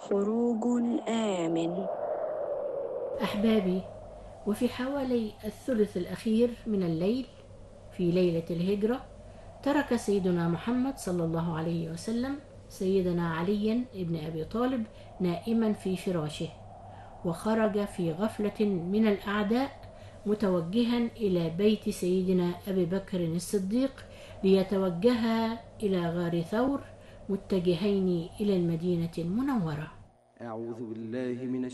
خروج آمن. أحبابي، وفي حوالي الثلث الأخير من الليل في ليلة الهجرة ترك سيدنا محمد صلى الله عليه وسلم سيدنا علي بن أبي طالب نائما في فراشه، وخرج في غفلة من الأعداء متوجها إلى بيت سيدنا أبي بكر الصديق ليتوجها إلى غار ثور، متجهين إلى المدينة المنورة. أعوذ بالله من